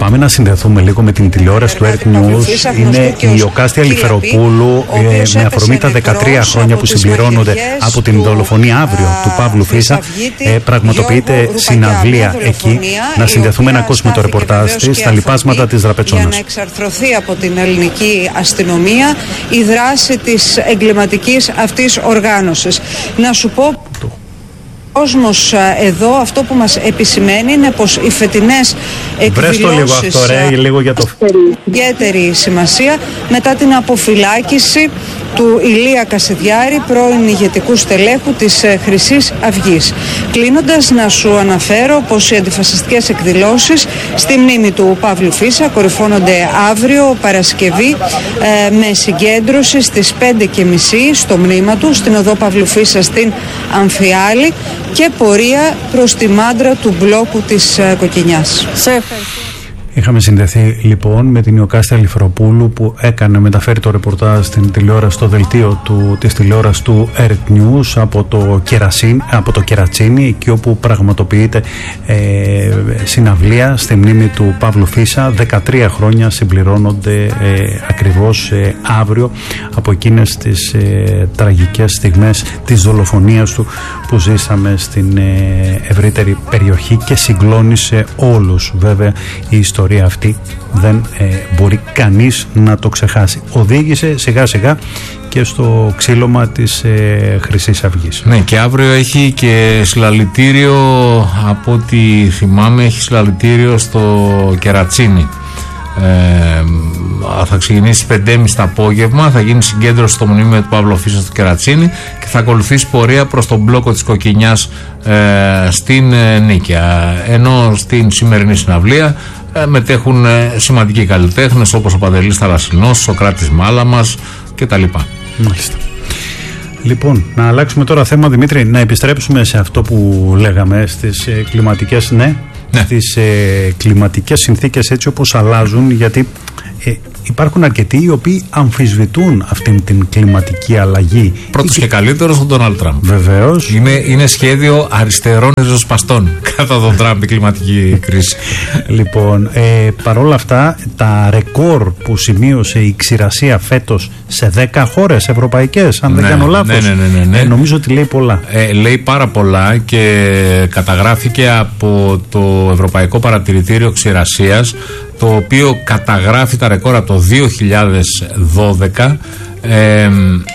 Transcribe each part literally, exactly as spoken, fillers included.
πάμε να συνδεθούμε λίγο με την τηλεόραση του Earth News. Είναι η Ιωκάστια Λιφεροπούλου, με αφορμή τα δεκατρία χρόνια που συμπληρώνονται από την δολοφονία αύριο του Παύλου Φίσα. Ε, πραγματοποιείται συναυλία εκεί. Να συνδεθούμε να ακούσουμε το ρεπορτάζ της στα λοιπάσματα της Δραπετσόνας. Για να εξαρθρωθεί από την ελληνική αστυνομία η δράση της εγκληματικής αυτής οργάνωσης. Να σου πω... Ο κόσμος εδώ αυτό που μας επισημαίνει είναι πως οι φετινές εκδηλώσεις λίγο αυτό, ρε, λίγο για το... ιδιαίτερη σημασία μετά την αποφυλάκηση του Ηλία Κασιδιάρη, πρώην ηγετικού στελέχου της Χρυσής Αυγής. Κλείνοντας, να σου αναφέρω πως οι αντιφασιστικές εκδηλώσεις στη μνήμη του Παύλου Φίσα κορυφώνονται αύριο Παρασκευή ε, με συγκέντρωση στις πέντε και μισή στο μνήμα του στην οδό Παύλου Φίσα στην Αμφιάλη και πορεία προς τη μάντρα του μπλόκου της ε, Κοκκινιάς. Σε ευχαριστώ. Είχαμε συνδεθεί λοιπόν με την Ιωκάστια Λιφεροπούλου που έκανε, μεταφέρει το ρεπορτάζ στην τηλεόραση, στο δελτίο του, της τηλεόρασης του Earth News από το, Κερασίν, από το Κερατσίνι, εκεί όπου πραγματοποιείται ε, συναυλία στη μνήμη του Παύλου Φίσα. δεκατρία χρόνια συμπληρώνονται ε, ακριβώς ε, αύριο από εκείνες τις ε, τραγικές στιγμές της δολοφονίας του που ζήσαμε στην ε, ευρύτερη περιοχή και συγκλώνησε όλους. Βέβαια η ιστορία αυτή δεν ε, μπορεί κανείς να το ξεχάσει. Οδήγησε σιγά σιγά και στο ξύλωμα της ε, Χρυσής Αυγής. Ναι, και αύριο έχει και συλλαλητήριο, από ό,τι θυμάμαι, έχει συλλαλητήριο στο Κερατσίνι. Ε, θα ξεκινήσει στις πέντε και μισή το απόγευμα, θα γίνει συγκέντρωση στο μνημείο του Παύλου Φίσα στο Κερατσίνι και θα ακολουθήσει πορεία προς τον μπλόκο της Κοκκινιάς ε, στην ε, Νίκαια. Ενώ στην σημερινή συναυλία ε, μετέχουν ε, σημαντικοί καλλιτέχνες όπως ο Παντελής Θαλασσινός, ο Σοκράτης Μάλαμας κτλ. Μάλιστα. Λοιπόν, να αλλάξουμε τώρα θέμα, Δημήτρη, να επιστρέψουμε σε αυτό που λέγαμε στις ε, κλιματικές, ναι, ναι. στις ε, κλιματικές συνθήκες έτσι όπως αλλάζουν, γιατί ε, υπάρχουν αρκετοί οι οποίοι αμφισβητούν αυτήν την κλιματική αλλαγή. Πρώτος και, και καλύτερος ο Ντόναλντ Τραμπ. Βεβαίως. Είναι, είναι σχέδιο αριστερών ριζοσπαστών κατά τον Τραμπ η κλιματική κρίση. Λοιπόν, ε, παρόλα αυτά, τα ρεκόρ που σημείωσε η ξηρασία φέτος σε δέκα χώρες ευρωπαϊκές, αν ναι, δεν κάνω λάθος, ναι, ναι, ναι, ναι. Ε, νομίζω ότι λέει πολλά. Ε, λέει πάρα πολλά και καταγράφηκε από το Ευρωπαϊκό Παρατηρητήριο Ξηρασίας, το οποίο καταγράφει τα ρεκόρ από το δύο χιλιάδες δώδεκα ε,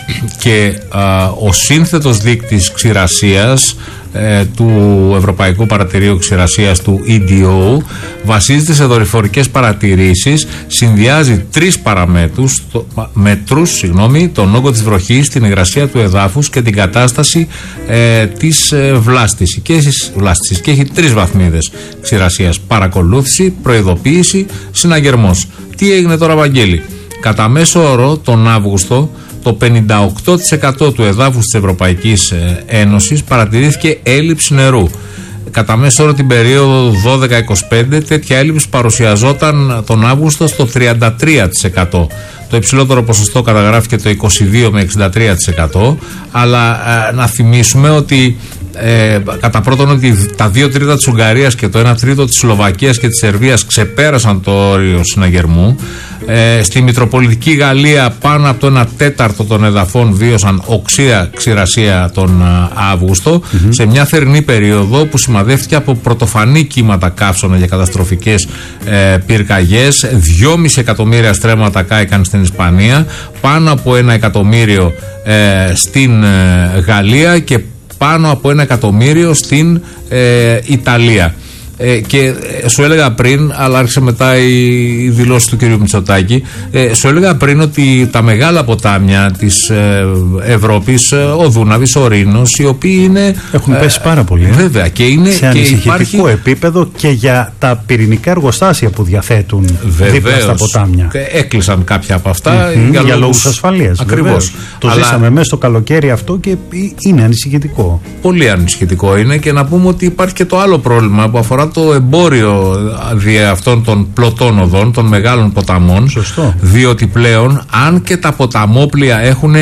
και α, ο σύνθετος δείκτης ξηρασίας ε, του Ευρωπαϊκού Παρατηρείου Ξηρασίας του ι ντι ο βασίζεται σε δορυφορικές παρατηρήσεις, συνδυάζει τρεις παραμέτρους, το, μετρούς, συγγνώμη, τον όγκο της βροχής, την υγρασία του εδάφους και την κατάσταση ε, της ε, βλάστησης και, βλάστησης και έχει τρεις βαθμίδες ξηρασίας: παρακολούθηση, προειδοποίηση, συναγερμός. Τι έγινε τώρα, Βαγγέλη? Κατά μέσο όρο τον Αύγουστο το πενήντα οκτώ τοις εκατό του εδάφους της Ευρωπαϊκής Ένωσης παρατηρήθηκε έλλειψη νερού. Κατά μέσο όρο την περίοδο δώδεκα είκοσι πέντε τέτοια έλλειψη παρουσιαζόταν τον Αύγουστο στο τριάντα τρία τοις εκατό. Το υψηλότερο ποσοστό καταγράφηκε το είκοσι δύο με εξήντα τρία τοις εκατό, αλλά ε, να θυμίσουμε ότι Ε, κατά πρώτον ότι τα δύο τρίτα της Ουγγαρίας και το ένα τρίτο της Σλοβακίας και της Σερβίας ξεπέρασαν το όριο συναγερμού. Ε, στη Μητροπολιτική Γαλλία πάνω από το ένα τέταρτο των εδαφών βίωσαν οξία ξηρασία τον Αύγουστο, mm-hmm. σε μια θερινή περίοδο που σημαδεύτηκε από πρωτοφανή κύματα καύσωνα για καταστροφικές ε, πυρκαγιές. δυόμισι εκατομμύρια στρέμματα κάηκαν στην Ισπανία, πάνω από ένα εκατομμύριο ε, στην ε, Γαλλία και πάνω από ένα εκατομμύριο στην ε, Ιταλία. Ε, και σου έλεγα πριν, αλλά άρχισε μετά η δηλώση του κ. Μητσοτάκη, ε, σου έλεγα πριν ότι τα μεγάλα ποτάμια της ε, Ευρώπης, ο Δούναβης, ο Ρήνος, οι οποίοι είναι... έχουν πέσει ε, πάρα πολύ. Ε. Βέβαια. Και είναι σε ανησυχητικό υπάρχει... επίπεδο και για τα πυρηνικά εργοστάσια που διαθέτουν δίπλα στα ποτάμια. Έκλεισαν κάποια από αυτά mm-hmm, για, για λόγους ασφαλείας. Ακριβώς. Το αλλά... ζήσαμε μέσα στο καλοκαίρι αυτό και είναι ανησυχητικό. Πολύ ανησυχητικό είναι, και να πούμε ότι υπάρχει και το άλλο πρόβλημα που αφορά το εμπόριο δι' αυτών των πλωτών οδών, των μεγάλων ποταμών. Σωστό. Διότι πλέον, αν και τα ποταμόπλια έχουν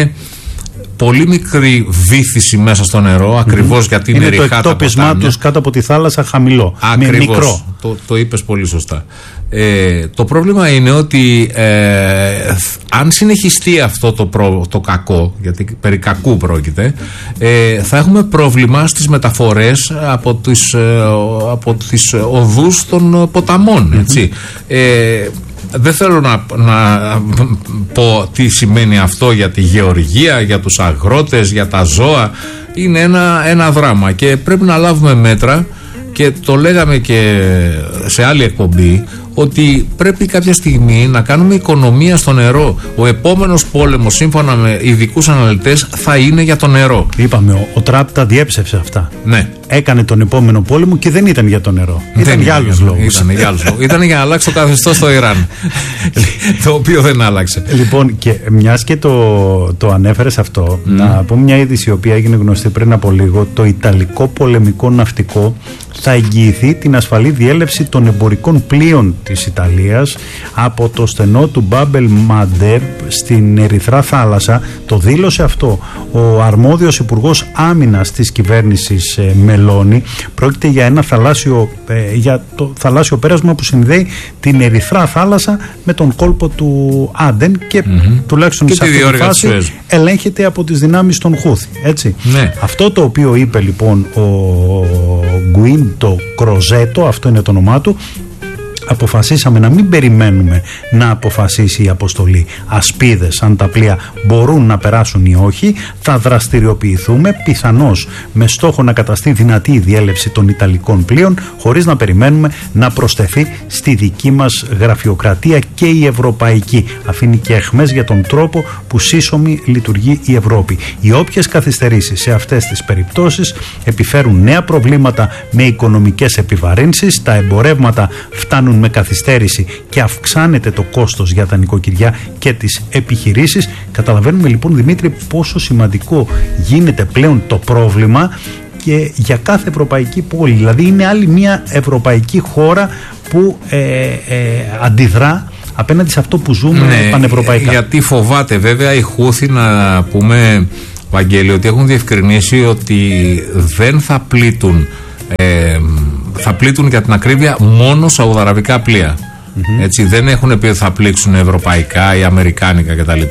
πολύ μικρή βύθιση μέσα στο νερό, mm-hmm. ακριβώς γιατί είναι, είναι ριχά τα ποτάμια. Είναι το εκτόπισμά τους κάτω από τη θάλασσα χαμηλό. Ακριβώς. Μικρό. Το, το είπες πολύ σωστά. Ε, το πρόβλημα είναι ότι ε, αν συνεχιστεί αυτό το, προ, το κακό, γιατί περί κακού πρόκειται, ε, θα έχουμε πρόβλημα στις μεταφορές από τις, ε, από τις οδούς των ποταμών, έτσι. Mm-hmm. ε, Δεν θέλω να, να πω τι σημαίνει αυτό για τη γεωργία, για τους αγρότες, για τα ζώα. Είναι ένα, ένα δράμα και πρέπει να λάβουμε μέτρα, και το λέγαμε και σε άλλη εκπομπή, ότι πρέπει κάποια στιγμή να κάνουμε οικονομία στο νερό. Ο επόμενος πόλεμος, σύμφωνα με ειδικούς αναλυτές, θα είναι για το νερό. Είπαμε, ο, ο Τραμπ τα διέψευσε αυτά. Ναι. Έκανε τον επόμενο πόλεμο και δεν ήταν για το νερό. Δεν ήταν για άλλους λόγους. Ήταν για άλλους λόγους. Ήταν για να αλλάξει το καθεστώς στο Ιράν. Το οποίο δεν άλλαξε. Λοιπόν, και μιας και το, το ανέφερες αυτό, mm. να πω μια είδηση η οποία έγινε γνωστή πριν από λίγο. Το Ιταλικό πολεμικό ναυτικό θα εγγυηθεί την ασφαλή διέλευση των εμπορικών πλοίων της Ιταλίας από το στενό του Μπάμπελ Μαντεμπ στην Ερυθρά θάλασσα. Το δήλωσε αυτό ο αρμόδιος υπουργός άμυνας της κυβέρνησης ε, Μελώνη. Πρόκειται για ένα θαλάσσιο, ε, για το θαλάσσιο πέρασμα που συνδέει την Ερυθρά θάλασσα με τον κόλπο του Άντεν και mm-hmm. τουλάχιστον και σε αυτή τη φάση ελέγχεται από τις δυνάμεις των Χούθη. Έτσι. Ναι. Αυτό το οποίο είπε λοιπόν ο Γκουίντο Κροζέτο, αυτό είναι το όνομά του, αποφασίσαμε να μην περιμένουμε να αποφασίσει η αποστολή. Ασπίδες αν τα πλοία μπορούν να περάσουν ή όχι, θα δραστηριοποιηθούμε πιθανώς με στόχο να καταστεί δυνατή η διέλευση των Ιταλικών πλοίων, χωρίς να περιμένουμε να προσθεθεί στη δική μας γραφειοκρατία και η ευρωπαϊκή. Αφήνει και αιχμές για τον τρόπο που σύσσωμη λειτουργεί η Ευρώπη. Οι όποιες καθυστερήσεις σε αυτές τις περιπτώσεις επιφέρουν νέα προβλήματα με οικονομικές επιβαρύνσεις, τα εμπορεύματα φτάνουν με καθυστέρηση και αυξάνεται το κόστος για τα νοικοκυριά και τις επιχειρήσεις. Καταλαβαίνουμε λοιπόν, Δημήτρη, πόσο σημαντικό γίνεται πλέον το πρόβλημα και για κάθε ευρωπαϊκή πόλη. Δηλαδή είναι άλλη μια ευρωπαϊκή χώρα που ε, ε, αντιδρά απέναντι σε αυτό που ζούμε ναι, πανευρωπαϊκά. Γιατί φοβάται βέβαια οι Χούθη, να πούμε, Βαγγέλη, ότι έχουν διευκρινίσει ότι δεν θα πλήττουν ε, θα πλήττουν για την ακρίβεια μόνο σαουδαραβικά πλοία. Mm-hmm. Έτσι, δεν έχουν πει ότι θα πλήξουν ευρωπαϊκά ή αμερικάνικα κτλ.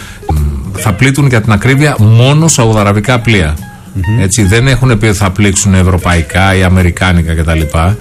Θα πλήττουν για την ακρίβεια μόνο σαουδαραβικά πλοία. Mm-hmm. Έτσι, δεν έχουν πει ότι θα πλήξουν ευρωπαϊκά ή αμερικάνικα κτλ.